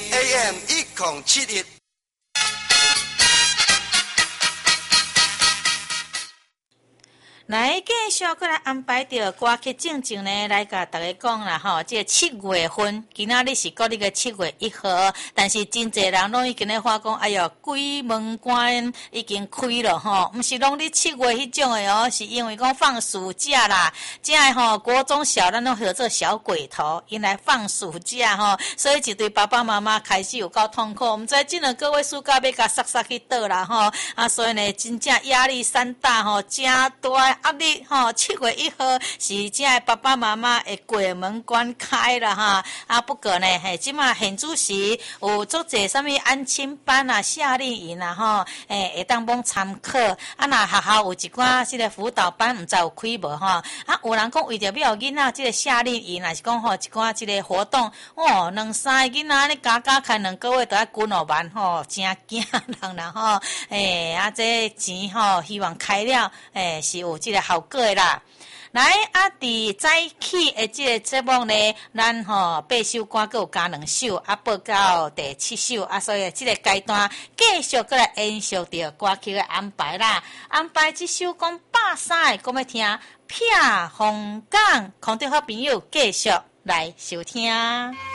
AM 1071。 来，继续过来安排着歌曲正正呢，来甲大家讲啦吼。这7月份，今仔日是国历的7月1号，但是真侪人拢已经咧发讲，哎哟，鬼门关已经开了吼，毋是农历7月迄种的哦，是因为讲放暑假啦。这个吼，国中小咱拢叫做小鬼头，因来放暑假吼，所以一对爸爸妈妈开始有够痛苦，毋知这两个月暑假要甲塞去倒啦吼，所以呢，真正压力山大吼，真大。压力吼，7月1号是这爸爸妈妈的鬼门关开了哈。不过呢，即马现主时有足侪什么安亲班啊、夏令营啊吼，会当帮参考。若学校有一寡即个辅导班，毋知有开无吼？有人讲为着要囡仔即个夏令营，若是讲吼一寡即个活动，2、3个囡仔你加开2个月，都要几落万吼，真惊人啦吼。这钱吼，希望开了，是有这个效果的啦。来伫早起的这个节目呢，咱8首歌还有加2首，报到第7首所以这个阶段继续过来延续着歌曲的安排啦。安排这首讲83的，讲要听撇红港，空中好朋友继续来收听。